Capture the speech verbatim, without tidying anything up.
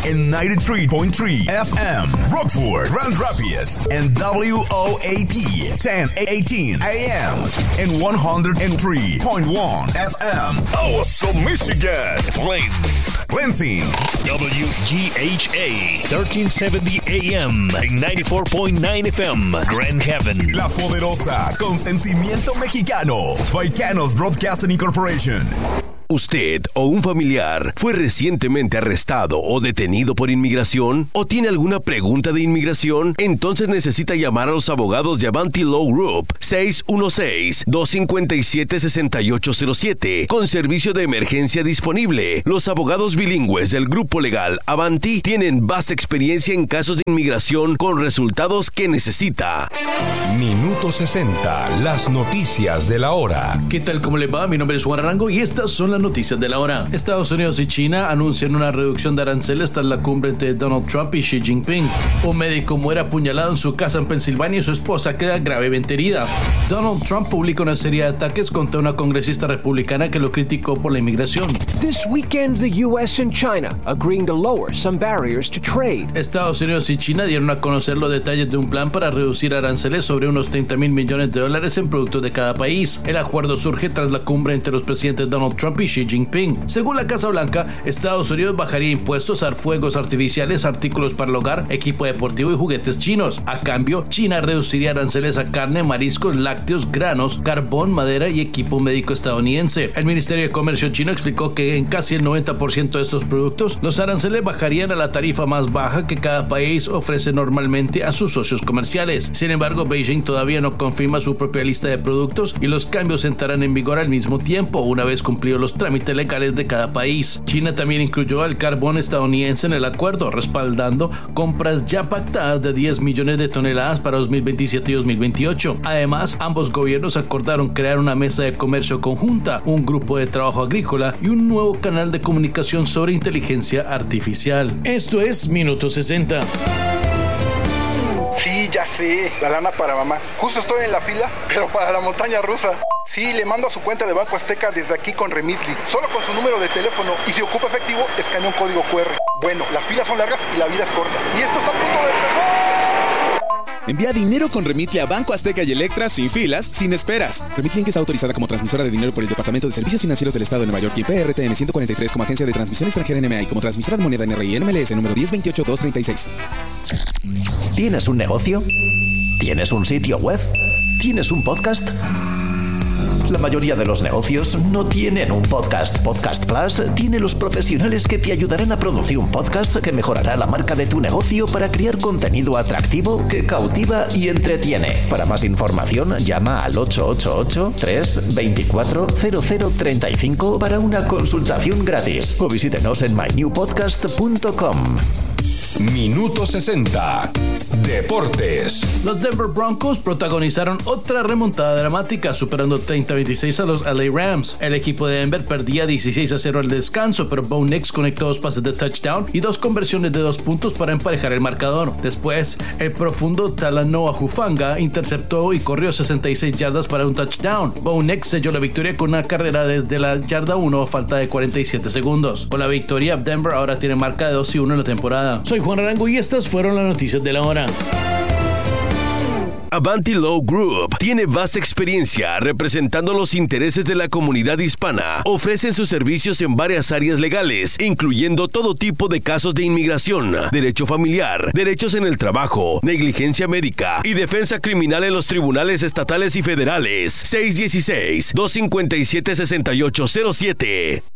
en noventa y tres punto tres F M, Rockford, Grand Rapids, and W O A P ten eighteen A M and one oh three point one F M, Awesome, Michigan, Flint, Lansing, W G H A thirteen seventy A M and ninety-four point nine F M, Grand Haven, La Poderosa, con sentimiento mexicano, Baicanos Broadcasting Incorporation. ¿Usted o un familiar fue recientemente arrestado o detenido por inmigración? ¿O tiene alguna pregunta de inmigración? Entonces necesita llamar a los abogados de Avanti Law Group seis uno seis, dos cinco siete, seis ocho cero siete con servicio de emergencia disponible. Los abogados bilingües del grupo legal Avanti tienen vasta experiencia en casos de inmigración con resultados que necesita. Minuto sesenta, las noticias de la hora. ¿Qué tal? ¿Cómo le va? Mi nombre es Juan Arango y estas son las noticias de la hora. Estados Unidos y China anuncian una reducción de aranceles tras la cumbre entre Donald Trump y Xi Jinping. Un médico muere apuñalado en su casa en Pensilvania y su esposa queda gravemente herida. Donald Trump publica una serie de ataques contra una congresista republicana que lo criticó por la inmigración. This weekend, the U S and China agreeing to lower some barriers to trade. Estados Unidos y China dieron a conocer los detalles de un plan para reducir aranceles sobre unos treinta mil millones de dólares en productos de cada país. El acuerdo surge tras la cumbre entre los presidentes Donald Trump y Xi Jinping. Según la Casa Blanca, Estados Unidos bajaría impuestos a fuegos artificiales, artículos para el hogar, equipo deportivo y juguetes chinos. A cambio, China reduciría aranceles a carne, mariscos, lácteos, granos, carbón, madera y equipo médico estadounidense. El Ministerio de Comercio chino explicó que en casi el noventa por ciento de estos productos, los aranceles bajarían a la tarifa más baja que cada país ofrece normalmente a sus socios comerciales. Sin embargo, Beijing todavía no confirma su propia lista de productos y los cambios entrarán en vigor al mismo tiempo, una vez cumplidos los trámites legales de cada país. China también incluyó al carbón estadounidense en el acuerdo, respaldando compras ya pactadas de diez millones de toneladas para dos mil veintisiete y dos mil veintiocho. Además, ambos gobiernos acordaron crear una mesa de comercio conjunta, un grupo de trabajo agrícola y un nuevo canal de comunicación sobre inteligencia artificial. Esto es Minuto sesenta. Sí, ya sé, la lana para mamá. Justo estoy en la fila, pero para la montaña rusa. Sí, le mando a su cuenta de Banco Azteca desde aquí con Remitly, solo con su número de teléfono, y si ocupa efectivo, escanea un código cu erre. Bueno, las filas son largas y la vida es corta. Y esto está a punto de empezar. Envía dinero con Remitly a Banco Azteca y Electra sin filas, sin esperas. Remitly Inc está autorizada como transmisora de dinero por el Departamento de Servicios Financieros del Estado de Nueva York y P R T N ciento cuarenta y tres como agencia de transmisión extranjera N M A y como transmisora de moneda N R I N M L S número diez veintiocho dos treinta y seis. ¿Tienes un negocio? ¿Tienes un sitio web? ¿Tienes un podcast? La mayoría de los negocios no tienen un podcast. Podcast Plus tiene los profesionales que te ayudarán a producir un podcast que mejorará la marca de tu negocio para crear contenido atractivo que cautiva y entretiene. Para más información, llama al ocho ocho ocho, tres dos cuatro, cero cero tres cinco para una consultación gratis o visítenos en my new podcast punto com. Minuto sesenta. Deportes. Los Denver Broncos protagonizaron otra remontada dramática, superando treinta a veintiséis a los L A Rams. El equipo de Denver perdía dieciséis a cero al descanso, pero Bo Nix conectó dos pases de touchdown y dos conversiones de dos puntos para emparejar el marcador. Después, el profundo Talanoa Hufanga interceptó y corrió sesenta y seis yardas para un touchdown. Bo Nix selló la victoria con una carrera desde la yarda uno a falta de cuarenta y siete segundos. Con la victoria, Denver ahora tiene marca de dos y uno en la temporada. Soy Juan Arango y estas fueron las noticias de la hora. Avanti Law Group tiene vasta experiencia representando los intereses de la comunidad hispana. Ofrecen sus servicios en varias áreas legales, incluyendo todo tipo de casos de inmigración, derecho familiar, derechos en el trabajo, negligencia médica y defensa criminal en los tribunales estatales y federales. seis uno seis, dos cinco siete, seis ocho cero siete.